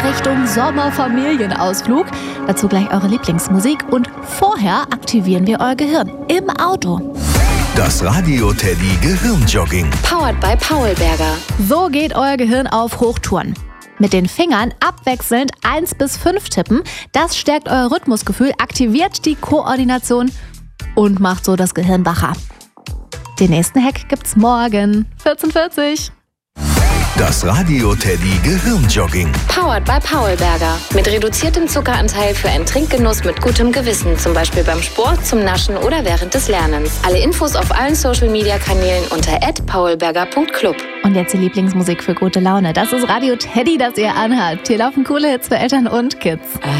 Richtung Sommerfamilienausflug. Dazu gleich eure Lieblingsmusik und vorher aktivieren wir euer Gehirn im Auto. Das Radio Teddy Gehirnjogging. Powered by Paulberger. So geht euer Gehirn auf Hochtouren. Mit den Fingern abwechselnd 1 bis 5 tippen. Das stärkt euer Rhythmusgefühl, aktiviert die Koordination und macht so das Gehirn wacher. Den nächsten Hack gibt's morgen, 14:40. Das Radio Teddy Gehirnjogging. Powered by Paulberger. Mit reduziertem Zuckeranteil für einen Trinkgenuss mit gutem Gewissen. Zum Beispiel beim Sport, zum Naschen oder während des Lernens. Alle Infos auf allen Social-Media-Kanälen unter @paulberger.club. Und jetzt die Lieblingsmusik für gute Laune. Das ist Radio Teddy, das ihr anhabt. Hier laufen coole Hits für Eltern und Kids.